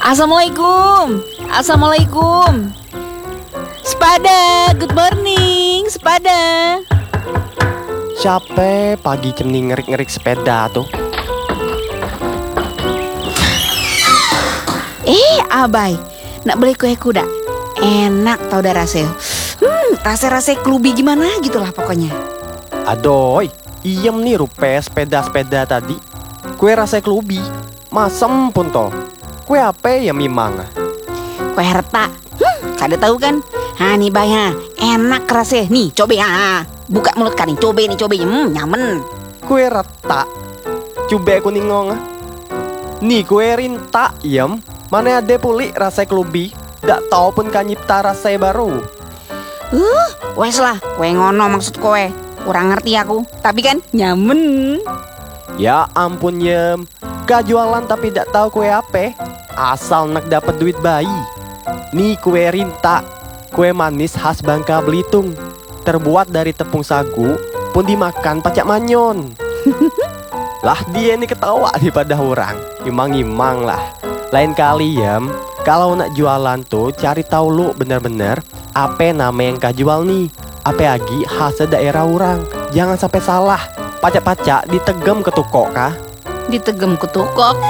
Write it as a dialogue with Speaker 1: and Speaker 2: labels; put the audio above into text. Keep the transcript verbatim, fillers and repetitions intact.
Speaker 1: Assalamualaikum. Assalamualaikum. Sepada, good morning, Sepada.
Speaker 2: Capek pagi cening ngerik-ngerik sepeda tuh.
Speaker 1: Eh, abai, nak beli kue kuda. Enak tau dah rasanya. Hmm, rasa-rasa klubi gimana gitulah pokoknya.
Speaker 2: Adoy, iem nih rupe sepeda-sepeda tadi. Kue rasa klubi, masem pun toh. Kue apa ya memang?
Speaker 1: Kue herta. Hmm, kada tahu kan? Ha nih bay ha, enak rasanya. Nih, coba ha. Buka mulut kan nih, coba nih, coba. Hmm, nyaman.
Speaker 2: Kue retak. Coba aku ningong. Nih kue rinta iem. Mana ada puli rasa klubi. Dak tahu pun kan nyipta rasa baru.
Speaker 1: Uh, wes lah, kue ngono maksud kue. Kurang ngerti aku, tapi kan nyaman.
Speaker 2: Ya ampun Yem, gak jualan tapi dak tahu kue apa. Asal nak dapat duit bayi. Nih kue rinta, kue manis khas Bangka Belitung. Terbuat dari tepung sagu, pun dimakan pacak manyon. Lah dia ini ketawa daripada orang. Imang-imang lah. Lain kali Yem, kalau nak jualan tuh cari tahu lu bener-bener apa nama yang kau jual nih. Apa lagi khas daerah orang. Jangan sampai salah. Pacak-pacak ditegem ke toko kah?
Speaker 1: Ditegem ke toko.